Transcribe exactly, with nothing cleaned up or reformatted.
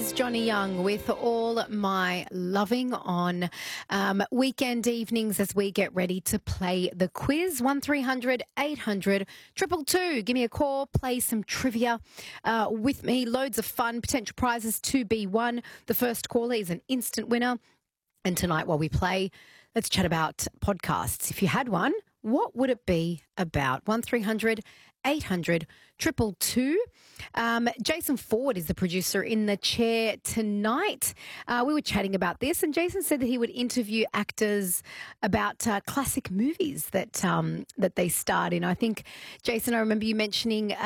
is Johnny Young with All My Loving on um, weekend evenings as we get ready to play the quiz. one three hundred eight hundred two two two. Give me a call, play some trivia uh, with me. Loads of fun, potential prizes to be won. The first caller is an instant winner. And tonight while we play, let's chat about podcasts. If you had one, what would it be about? one three hundred eight hundred two two two. Um, Jason Ford is the producer in the chair tonight. Uh, we were chatting about this, and Jason said that he would interview actors about uh, classic movies that um, that they starred in. I think, Jason, I remember you mentioning